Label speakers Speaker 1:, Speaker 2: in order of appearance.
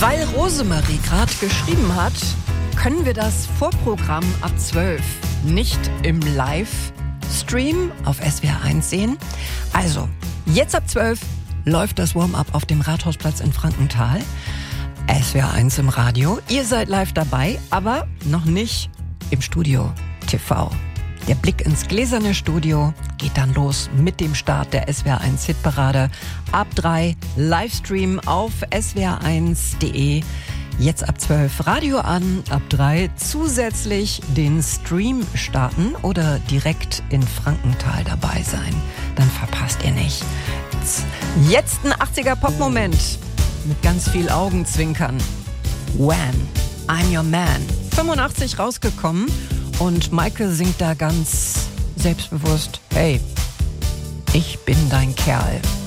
Speaker 1: Weil Rosemarie gerade geschrieben hat, können wir das Vorprogramm ab 12 nicht im Livestream auf SWR1 sehen. Also, jetzt ab 12 läuft das Warm-up auf dem Rathausplatz in Frankenthal. SWR1 im Radio. Ihr seid live dabei, aber noch nicht im Studio TV. Der Blick ins gläserne Studio geht dann los mit dem Start der SWR1 Hitparade. Ab 3 Livestream auf swr1.de. Jetzt ab 12 Radio an, ab 3 zusätzlich den Stream starten oder direkt in Frankenthal dabei sein. Dann verpasst ihr nichts. Jetzt ein 80er Pop-Moment mit ganz viel Augenzwinkern. Wham! I'm Your Man. 85 rausgekommen und Michael singt da ganz selbstbewusst: Hey, ich bin dein Kerl.